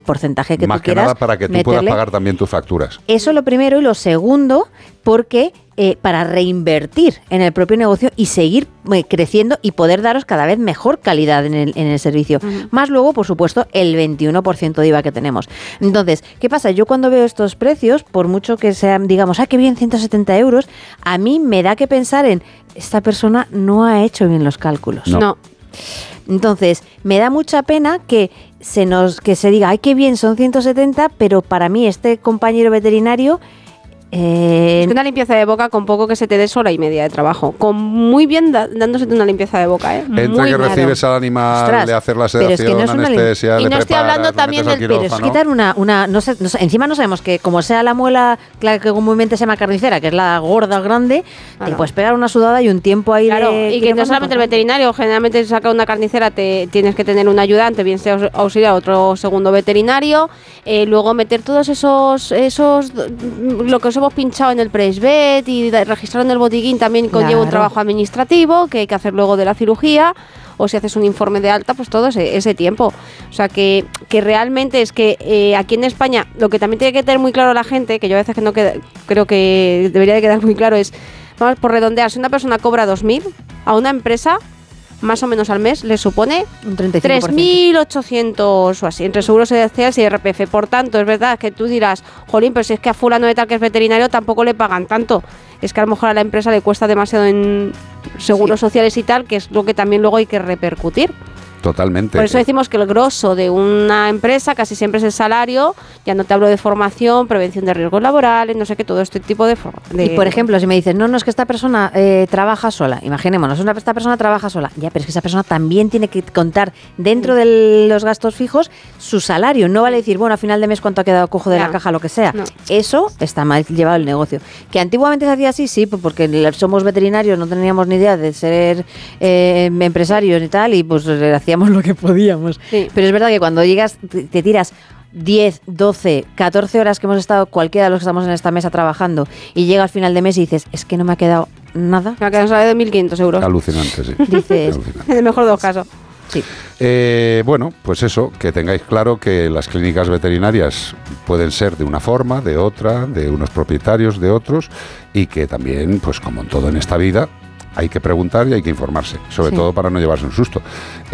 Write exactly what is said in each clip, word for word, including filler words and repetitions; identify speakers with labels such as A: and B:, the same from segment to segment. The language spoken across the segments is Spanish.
A: porcentaje que
B: Más
A: tú
B: que
A: quieras
B: nada para que tú
A: meterle.
B: puedas pagar también tus facturas.
A: Eso lo primero, y lo segundo, porque eh, para reinvertir en el propio negocio y seguir eh, creciendo y poder daros cada vez mejor calidad en el, en el servicio. Uh-huh. Más luego, por supuesto, el veintiuno por ciento de I V A que tenemos. Entonces, ¿qué pasa? Yo cuando veo estos precios, por mucho que sean, digamos, ah, qué bien, ciento setenta euros, a mí me da que pensar en, esta persona no ha hecho bien los cálculos.
C: No. no.
A: Entonces, me da mucha pena que se nos que se diga, ay, qué bien, son ciento setenta, pero para mí este compañero veterinario...
C: Eh, es que una limpieza de boca con poco que se te dé hora y media de trabajo. Con muy bien da, dándose una limpieza de boca, ¿eh?
B: Entre
C: muy
B: que
C: claro.
B: recibes al animal,
A: Ostras,
B: le haces la sedación,
A: es que no es
B: anestesia,
C: y
B: le
C: no estoy
B: preparas,
C: hablando también del...
A: Pero es quitar una... una no sé, no sé, encima no sabemos que como sea la muela, la que comúnmente se llama carnicera, que es la gorda, grande, claro. te puedes pegar una sudada y un tiempo ahí
C: claro,
A: de...
C: y que no solamente el veterinario, generalmente saca una carnicera, te tienes que tener un ayudante, bien sea auxiliar otro segundo veterinario, eh, luego meter todos esos... esos lo que os hemos pinchado en el Presvet y registrar en el botiquín también conlleva claro. un trabajo administrativo que hay que hacer luego de la cirugía, o si haces un informe de alta, pues todo ese, ese tiempo. O sea, que, que realmente es que eh, aquí en España, lo que también tiene que tener muy claro la gente, que yo a veces que no queda, creo que debería de quedar muy claro, es, vamos, por redondear, si una persona cobra dos mil, a una empresa más o menos al mes le supone
A: un treinta y cinco por ciento.
C: tres mil ochocientos o así, entre seguros sociales y I R P F. Por tanto, es verdad que tú dirás, jolín, pero si es que a fulano de tal que es veterinario tampoco le pagan tanto. Es que a lo mejor a la empresa le cuesta demasiado en seguros sí. sociales y tal, que es lo que también luego hay que repercutir.
B: Totalmente.
C: Por eso decimos que el grosso de una empresa casi siempre es el salario, ya no te hablo de formación, prevención de riesgos laborales, no sé qué, todo este tipo de... de
A: y por ejemplo, si me dices, no, no, es que esta persona eh, trabaja sola, imaginémonos, una, esta persona trabaja sola, ya, pero es que esa persona también tiene que contar dentro sí. de los gastos fijos su salario, no vale decir, bueno, a final de mes cuánto ha quedado cojo de no. la caja, lo que sea. No. Eso está mal llevado el negocio. Que antiguamente se hacía así, sí, porque somos veterinarios, no teníamos ni idea de ser eh, empresarios y tal, y pues hacíamos lo que podíamos. Sí. Pero es verdad que cuando llegas, te, te tiras diez, doce, catorce horas que hemos estado cualquiera de los que estamos en esta mesa trabajando y llega al final de mes y dices, es que no me ha quedado nada.
C: Me ha quedado un salario de mil quinientos euros.
B: Alucinante, sí.
A: Dices,
C: en el mejor de los casos.
A: Sí.
B: Eh, bueno, pues eso, que tengáis claro que las clínicas veterinarias pueden ser de una forma, de otra, de unos propietarios, de otros, y que también, pues como en todo en esta vida, hay que preguntar y hay que informarse, sobre sí. todo para no llevarse un susto.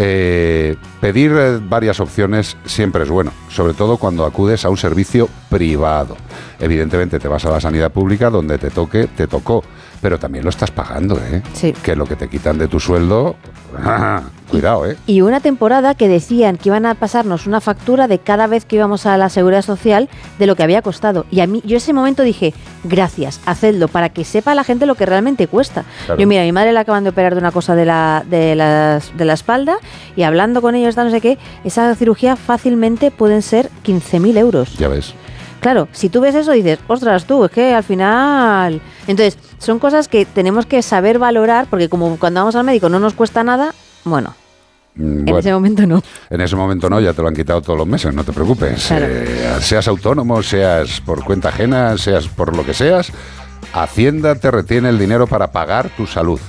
B: Eh, pedir eh, varias opciones siempre es bueno, sobre todo cuando acudes a un servicio privado. Evidentemente te vas a la sanidad pública, donde te toque, te tocó, pero también lo estás pagando, ¿eh?
A: Sí.
B: Que lo que te quitan de tu sueldo... ¡ah! Cuidado, ¿eh?
A: Y una temporada que decían que iban a pasarnos una factura de cada vez que íbamos a la Seguridad Social de lo que había costado. Y a mí, yo ese momento dije, gracias, hacedlo, para que sepa la gente lo que realmente cuesta. Claro. Yo, mira, a mi madre la acaban de operar de una cosa de la, de la, de la espalda, y hablando con ellos, no sé qué, esa cirugía fácilmente pueden ser quince mil euros.
B: Ya ves.
A: Claro, si tú ves eso dices, ostras tú, es que al final... Entonces, son cosas que tenemos que saber valorar, porque como cuando vamos al médico no nos cuesta nada, bueno,
B: bueno,
A: en ese momento no.
B: En ese momento no, ya te lo han quitado todos los meses, no te preocupes.
A: Claro.
B: Eh, seas autónomo, seas por cuenta ajena, seas por lo que seas, Hacienda te retiene el dinero para pagar tu salud.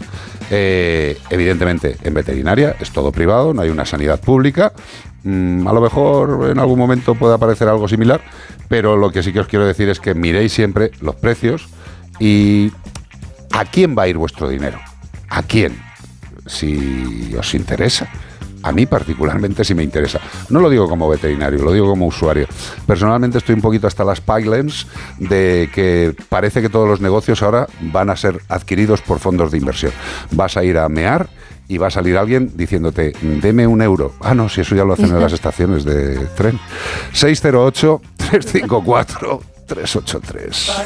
B: Eh, evidentemente, en veterinaria es todo privado, no hay una sanidad pública. Mm, a lo mejor en algún momento puede aparecer algo similar, pero lo que sí que os quiero decir es que miréis siempre los precios y a quién va a ir vuestro dinero. ¿A quién? Si os interesa. A mí particularmente sí me interesa. No lo digo como veterinario, lo digo como usuario. Personalmente estoy un poquito hasta las pylons de que parece que todos los negocios ahora van a ser adquiridos por fondos de inversión. Vas a ir a mear y va a salir alguien diciéndote, deme un euro. Ah, no, si eso ya lo hacen en las estaciones de tren. seis cero ocho, tres cinco cuatro, tres ocho tres.